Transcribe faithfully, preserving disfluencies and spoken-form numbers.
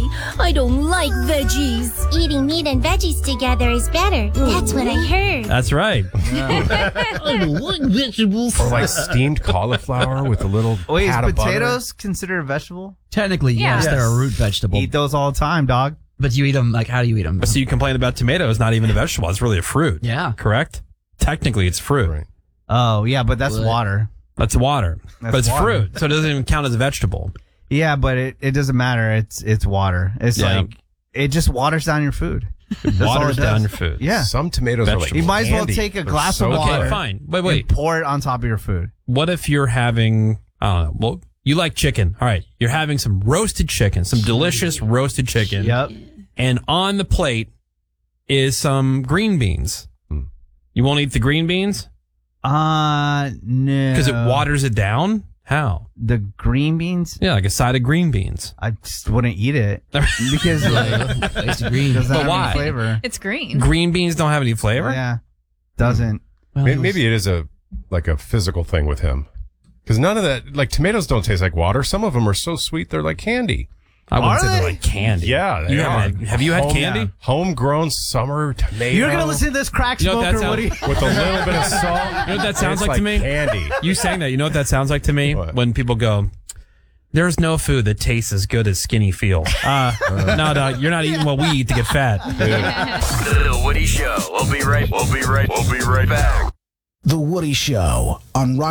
Sorry, I don't like veggies. Eating meat and veggies together is better. That's what I heard. That's right. I don't like vegetables. Or like steamed cauliflower with a little Wait, is pat of butter. potatoes considered a vegetable? Technically, Yeah. yes, Yes. they're a root vegetable. Eat those all the time, dog. But you eat them, like, how do you eat them? So you complain about tomatoes not even a vegetable. It's really a fruit. Yeah. Correct? Technically, it's fruit. Right. Oh, yeah, but that's What? water. That's water. That's but it's water. fruit, so it doesn't even count as a vegetable. Yeah, but it, it doesn't matter. It's it's water. It's Yeah. like, it just waters down your food. It That's all waters it down does. your food. Yeah. Some tomatoes are like Vegetables. You might as well candy. take a They're glass so of Okay, water. fine. Wait, And wait. pour it on top of your food. What if you're having, I don't know, well, you like chicken. All right. You're having some roasted chicken, some delicious roasted chicken. Yep. And on the plate is some green beans. Hmm. You won't eat the green beans? Uh, no. Because it waters it down? How? The green beans? Yeah, like a side of green beans. I just wouldn't eat it because it Tastes green. doesn't But have why? any flavor. It's green. Green beans don't have any flavor? Yeah. Doesn't. Well, May- it was- Maybe it is a like a physical thing with him. Because none of that, like tomatoes don't taste like water. Some of them are so sweet they're like candy. I wouldn't Are say they're they? like candy. Yeah, they You are. haven't had- have you had Home- candy? Homegrown summer tomato. You're going to listen to this crack You know what smoker, that Woody? with a little bit of salt. You know what that sounds It's like, to me? Candy. You saying that, you know what that sounds like to me? What? When people go, there's no food that tastes as good as skinny feels. Uh, no, no, you're not eating what we eat to get fat. The Woody Show. We'll be right. We'll be right. We'll be right back. The Woody Show on Rock